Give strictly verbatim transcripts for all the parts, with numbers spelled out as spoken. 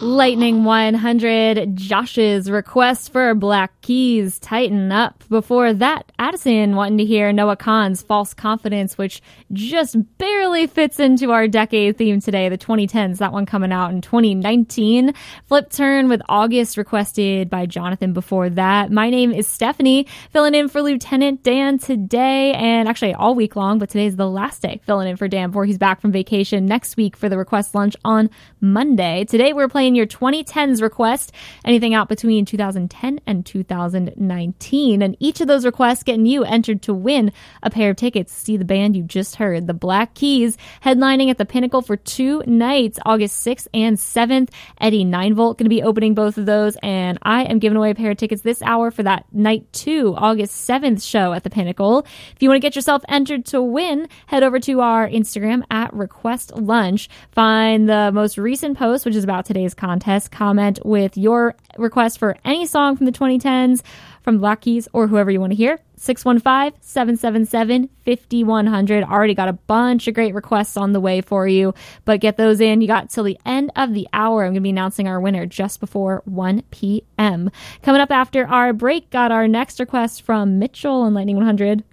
Lightning one hundred, Josh's request for Black Keys, Tighten Up. Before that, Addison wanting to hear Noah Kahan's False Confidence, which just barely fits into our decade theme today, the twenty tens, that one coming out in twenty nineteen. Flip Turn with August, requested by Jonathan before that. My name is Stephanie, filling in for Lieutenant Dan today, and actually all week long, but today's the last day filling in for Dan before he's back from vacation next week for the request lunch on Monday. Today we're playing your twenty tens request, anything out between two thousand ten and two thousand nineteen, and each of those requests getting you entered to win a pair of tickets to see the band you just heard, the Black Keys, headlining at the Pinnacle for two nights, August sixth and seventh. Eddie Ninevolt going to be opening both of those, and I am giving away a pair of tickets this hour for that night two, August seventh show at the Pinnacle. If you want to get yourself entered to win, head over to our Instagram at Request Lunch, find the most recent post, which is about today's contest, comment with your request for any song from the twenty tens, from Black Keys, or whoever you want to hear. six one five, seven seven seven, five one zero zero. Already got a bunch of great requests on the way for you, but get those in. You got till the end of the hour. I'm going to be announcing our winner just before one p.m. Coming up after our break, got our next request from Mitchell on Lightning one hundred.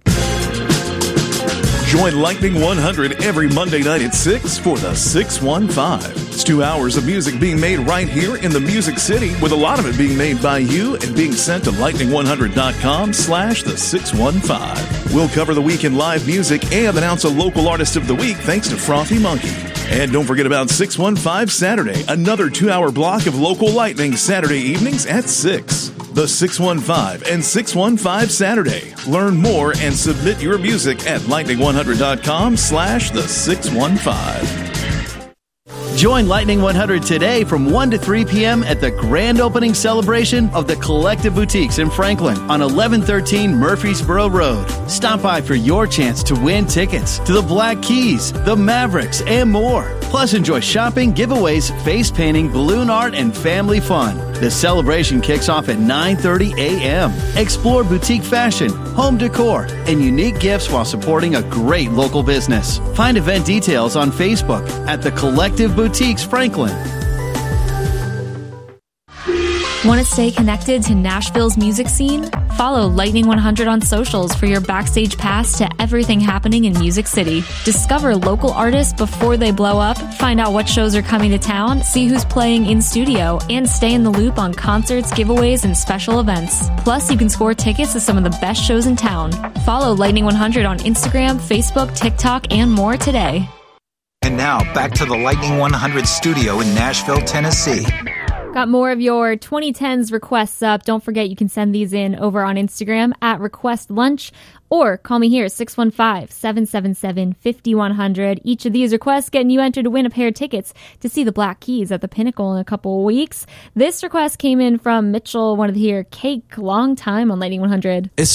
Join Lightning one hundred every Monday night at six for the six one five. It's two hours of music being made right here in the Music City, with a lot of it being made by you and being sent to lightning one hundred dot com slash the six one five. We'll cover the week in live music and announce a local artist of the week thanks to Frothy Monkey. And don't forget about six one five Saturday, another two-hour block of local Lightning Saturday evenings at six. The six one five and six one five Saturday. Learn more and submit your music at lightning one hundred dot com slash the six one five. Join Lightning one hundred today from one to three p.m. at the grand opening celebration of the Collective Boutiques in Franklin on eleven thirteen Murfreesboro Road. Stop by for your chance to win tickets to the Black Keys, the Mavericks, and more. Plus, enjoy shopping, giveaways, face painting, balloon art, and family fun. The celebration kicks off at nine thirty a.m. Explore boutique fashion, home decor, and unique gifts while supporting a great local business. Find event details on Facebook at the Collective Boutiques Franklin. Want to stay connected to Nashville's music scene? Follow Lightning one hundred on socials for your backstage pass to everything happening in Music City. Discover local artists before they blow up, find out what shows are coming to town, see who's playing in studio, and stay in the loop on concerts, giveaways, and special events. Plus, you can score tickets to some of the best shows in town. Follow Lightning one hundred on Instagram, Facebook, TikTok, and more today. And now, back to the Lightning one hundred studio in Nashville, Tennessee. Got more of your twenty tens requests up. Don't forget you can send these in over on Instagram at Request Lunch, or call me here, six one five, seven seven seven, five one zero zero. Each of these requests getting you entered to win a pair of tickets to see the Black Keys at the Pinnacle in a couple of weeks. This request came in from Mitchell, wanted to hear Cake, Long Time on Lightning one hundred. It's